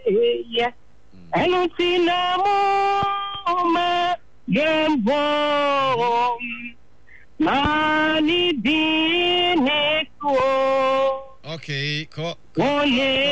yeah. And see no more game bomb. Money being it. Okay, cool.